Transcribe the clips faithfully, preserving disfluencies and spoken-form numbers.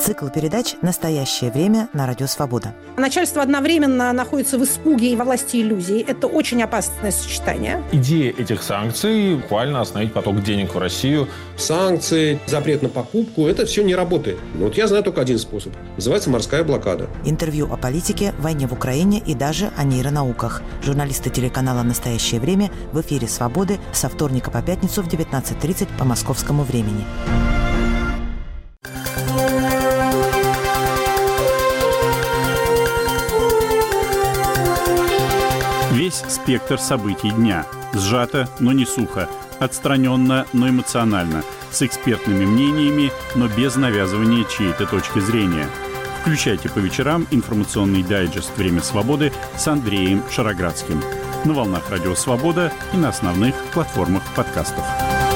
Цикл передач «Настоящее время» на Радио Свобода. Начальство одновременно находится в испуге и во власти иллюзий. Это очень опасное сочетание. Идея этих санкций – буквально остановить поток денег в Россию. Санкции, запрет на покупку – это все не работает. Вот я знаю только один способ. Называется морская блокада. Интервью о политике, войне в Украине и даже о нейронауках. Журналисты телеканала «Настоящее время» в эфире «Свободы» со вторника по пятницу в девятнадцать тридцать по московскому времени. Весь спектр событий дня. Сжато, но не сухо. Отстраненно, но эмоционально. С экспертными мнениями, но без навязывания чьей-то точки зрения. Включайте по вечерам информационный дайджест «Время свободы» с Андреем Шароградским. На волнах Радио Свобода и на основных платформах подкастов.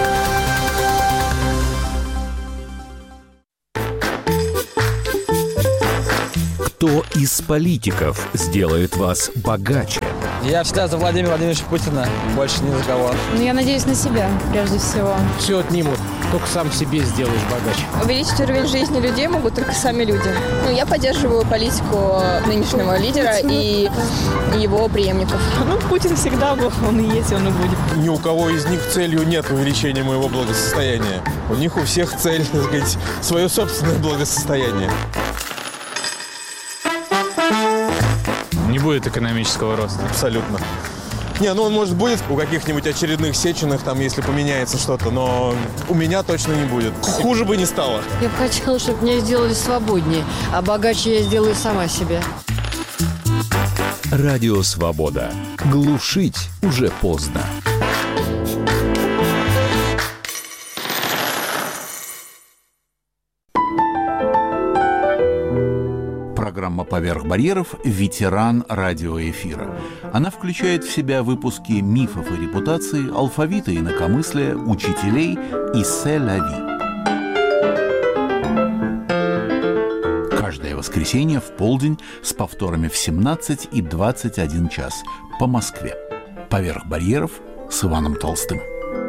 Кто из политиков сделает вас богаче? Я всегда за Владимира Владимировича Путина, больше ни за кого. Ну, я надеюсь на себя, прежде всего. Все отнимут, только сам себе сделаешь богаче. Увеличить уровень жизни людей могут только сами люди. Ну, я поддерживаю политику нынешнего лидера и его преемников. Ну, Путин всегда был, он и есть, он и будет. Ни у кого из них целью нет увеличения моего благосостояния. У них у всех цель, так сказать, свое собственное благосостояние. Не будет экономического роста. Абсолютно. Не, ну он, может, будет у каких-нибудь очередных Сеченых, там, если поменяется что-то, но у меня точно не будет. Хуже бы не стало. Я бы хотела, чтобы меня сделали свободнее, а богаче я сделаю сама себе. Радио Свобода. Глушить уже поздно. Программа «Поверх барьеров» – ветеран радиоэфира. Она включает в себя выпуски мифов и репутаций, алфавита инакомыслия, учителей и се-ля-ви. Каждое воскресенье в полдень с повторами в семнадцать и двадцать один час по Москве. «Поверх барьеров» с Иваном Толстым.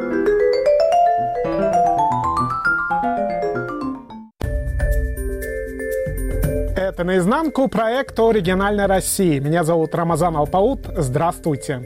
Это «Наизнанку» проект о региональной России. Меня зовут Рамазан Алпаут. Здравствуйте.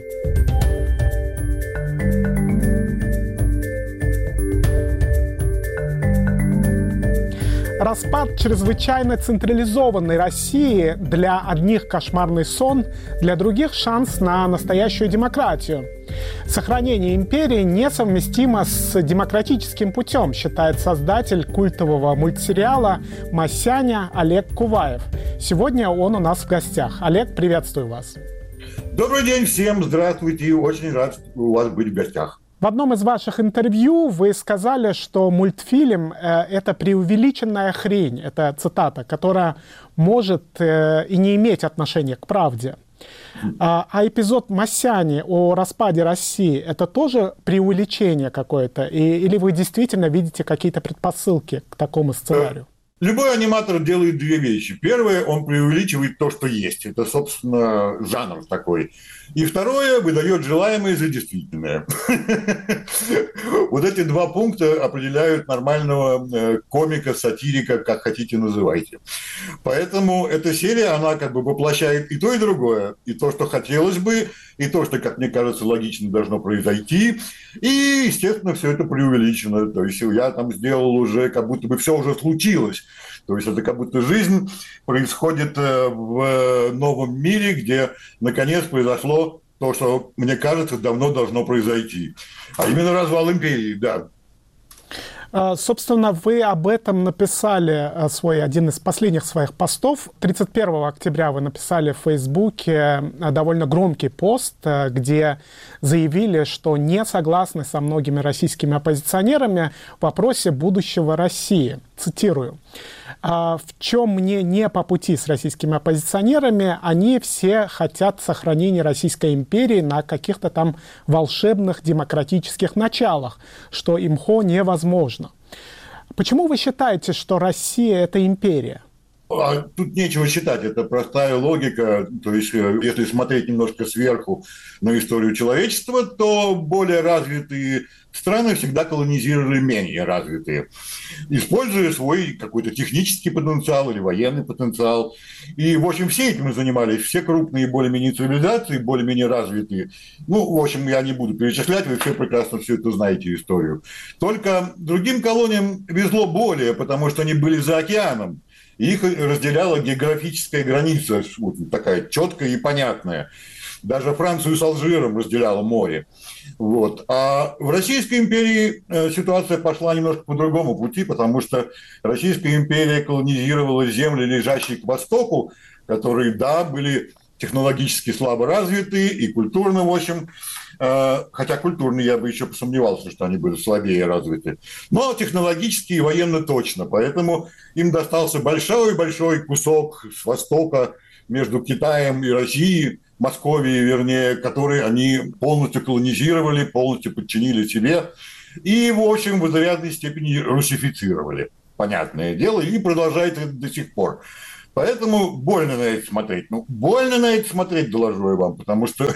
Распад чрезвычайно централизованной России для одних кошмарный сон, для других шанс на настоящую демократию. Сохранение империи несовместимо с демократическим путем, считает создатель культового мультсериала «Масяня» Олег Куваев. Сегодня он у нас в гостях. Олег, приветствую вас. Добрый день всем, здравствуйте, очень рад у вас быть в гостях. В одном из ваших интервью вы сказали, что мультфильм э, – это преувеличенная хрень, это цитата, которая может э, и не иметь отношения к правде. А, а эпизод «Масяни» о распаде России – это тоже преувеличение какое-то? И, или вы действительно видите какие-то предпосылки к такому сценарию? Любой аниматор делает две вещи. Первое, он преувеличивает то, что есть. Это, собственно, жанр такой. И второе, выдает желаемое за действительное. Вот эти два пункта определяют нормального комика, сатирика, как хотите называйте. Поэтому эта серия, она как бы воплощает и то, и другое. И то, что хотелось бы, и то, что, как мне кажется, логично должно произойти. И, естественно, все это преувеличено. То есть я там сделал уже, как будто бы все уже случилось. То есть это как будто жизнь происходит в новом мире, где наконец произошло то, что, мне кажется, давно должно произойти. А именно развал империи, да. Собственно, вы об этом написали свой, один из последних своих постов. тридцать первого октября вы написали в Фейсбуке довольно громкий пост, где заявили, что не согласны со многими российскими оппозиционерами в вопросе будущего России. Цитирую. В чем мне не по пути с российскими оппозиционерами, они все хотят сохранения Российской империи на каких-то там волшебных демократических началах, что имхо невозможно. Почему вы считаете, что Россия – это империя? Тут нечего считать, это простая логика. То есть, если смотреть немножко сверху на историю человечества, то более развитые страны всегда колонизировали менее развитые, используя свой какой-то технический потенциал или военный потенциал. И, в общем, все этим и занимались. Все крупные более-менее цивилизации, более-менее развитые. Ну, в общем, я не буду перечислять, вы все прекрасно все это знаете, историю. Только другим колониям везло более, потому что они были за океаном. Их разделяла географическая граница, вот такая четкая и понятная. Даже Францию с Алжиром разделяло море. Вот. А в Российской империи ситуация пошла немножко по другому пути, потому что Российская империя колонизировала земли, лежащие к востоку, которые, да, были технологически слабо развиты и культурно, в общем, хотя культурно я бы еще посомневался, что они были слабее развиты, но технологически и военно точно, поэтому им достался большой-большой кусок с востока между Китаем и Россией, Московией, вернее, которые они полностью колонизировали, полностью подчинили себе и, в общем, в изрядной степени русифицировали, понятное дело, и продолжает это до сих пор. Поэтому больно на это смотреть. Ну, больно на это смотреть, доложу я вам, потому что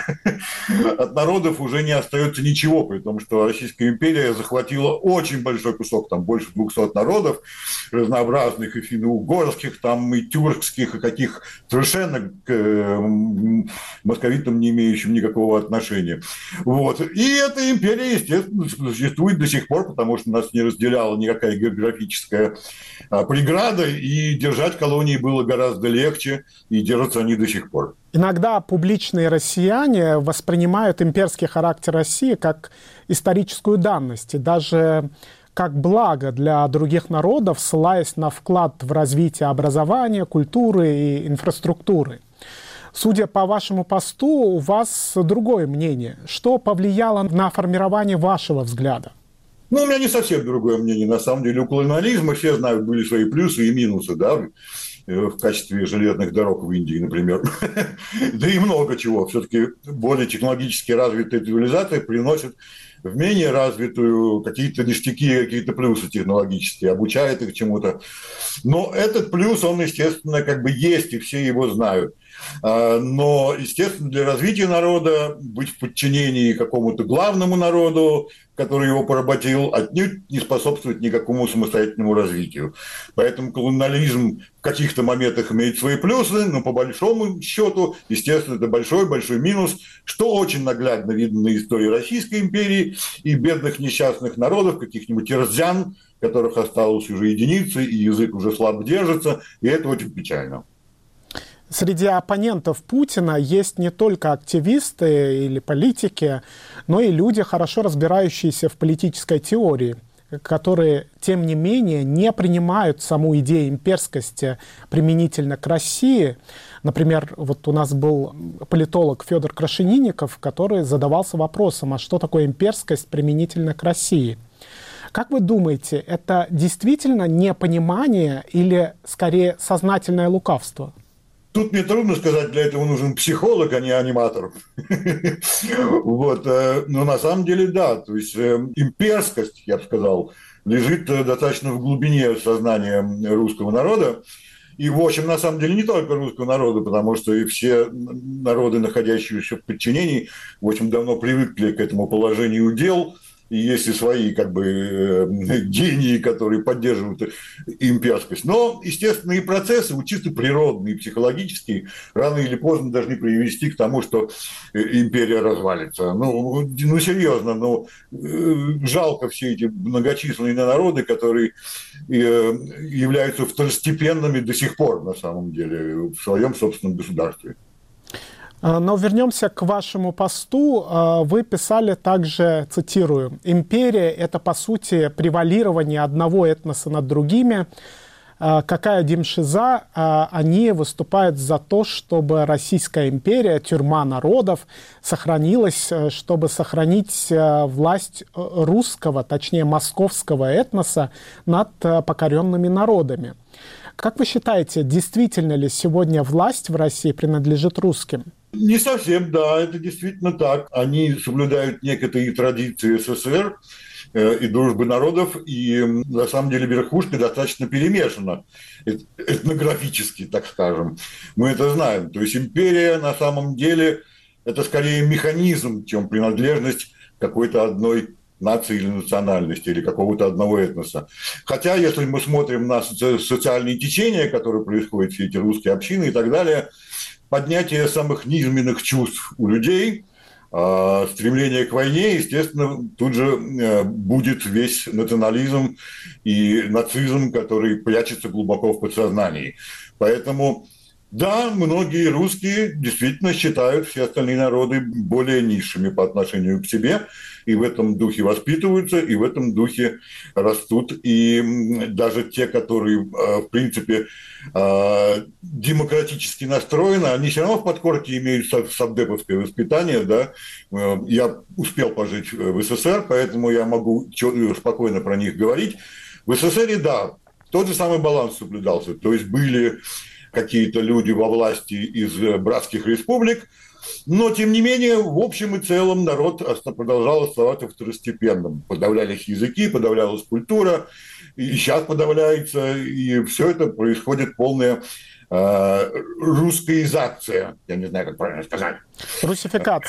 от народов уже не остается ничего, при том, что Российская империя захватила очень большой кусок, там больше двухсот народов, разнообразных, и финно-угорских, там и тюркских, и каких совершенно к московитам не имеющим никакого отношения. Вот. И эта империя, естественно, существует до сих пор, потому что нас не разделяла никакая географическая преграда, и держать колонии было гораздо легче, и держатся они до сих пор. Иногда публичные россияне воспринимают имперский характер России как историческую данность, и даже как благо для других народов, ссылаясь на вклад в развитие образования, культуры и инфраструктуры. Судя по вашему посту, у вас другое мнение. Что повлияло на формирование вашего взгляда? Ну, у меня не совсем другое мнение. На самом деле у колониализма, все знают, были свои плюсы и минусы, да, в качестве железных дорог в Индии, например. Да и много чего. Все-таки более технологически развитая цивилизация приносит в менее развитую какие-то ништяки, какие-то плюсы технологические, обучает их чему-то. Но этот плюс, он, естественно, как бы есть, и все его знают. Но, естественно, для развития народа быть в подчинении какому-то главному народу, который его поработил, отнюдь не способствует никакому самостоятельному развитию. Поэтому колониализм в каких-то моментах имеет свои плюсы, но по большому счету, естественно, это большой-большой минус, что очень наглядно видно на истории Российской империи и бедных несчастных народов, каких-нибудь ирзян, которых осталось уже единицы, и язык уже слабо держится, и это очень печально. Среди оппонентов Путина есть не только активисты или политики, но и люди, хорошо разбирающиеся в политической теории, которые, тем не менее, не принимают саму идею имперскости применительно к России. Например, вот у нас был политолог Федор Крашенинников, который задавался вопросом, а что такое имперскость применительно к России? Как вы думаете, это действительно непонимание или, скорее, сознательное лукавство? Тут мне трудно сказать, для этого нужен психолог, а не аниматор. Вот. Но на самом деле, да, то есть имперскость, я бы сказал, лежит достаточно в глубине сознания русского народа. И, в общем, на самом деле, не только русского народа, потому что и все народы, находящиеся в подчинении, в общем, давно привыкли к этому положению дел. И есть и свои, как бы, гении, которые поддерживают имперскость. Но, естественно, и процессы, чисто природные, психологические, рано или поздно должны привести к тому, что империя развалится. Ну, ну серьезно, ну, жалко все эти многочисленные народы, которые являются второстепенными до сих пор, на самом деле, в своем собственном государстве. Но вернемся к вашему посту. Вы писали также, цитирую, «Империя – это, по сути, превалирование одного этноса над другими. Какая димшиза, они выступают за то, чтобы Российская империя, тюрьма народов, сохранилась, чтобы сохранить власть русского, точнее московского этноса над покоренными народами». Как вы считаете, действительно ли сегодня власть в России принадлежит русским? Не совсем, да, это действительно так. Они соблюдают некоторые традиции СССР э, и дружбы народов, и на самом деле верхушка достаточно перемешана этнографически, так скажем. Мы это знаем. То есть империя на самом деле это скорее механизм, чем принадлежность какой-то одной нации или национальности, или какого-то одного этноса. Хотя, если мы смотрим на социальные течения, которые происходят, все эти русские общины и так далее, поднятие самых низменных чувств у людей, стремление к войне, естественно, тут же будет весь национализм и нацизм, который прячется глубоко в подсознании. Поэтому, да, многие русские действительно считают все остальные народы более низшими по отношению к себе, и в этом духе воспитываются, и в этом духе растут. И даже те, которые, в принципе, демократически настроены, они все равно в подкорке имеют совдеповское воспитание. Да? Я успел пожить в СССР, поэтому я могу спокойно про них говорить. В СССР, да, тот же самый баланс соблюдался. То есть были какие-то люди во власти из братских республик, но, тем не менее, в общем и целом народ продолжал оставаться второстепенным. Подавлялись языки, подавлялась культура, и сейчас подавляется, и все это происходит полная э, русскоизация, я не знаю, как правильно сказать. Русификация.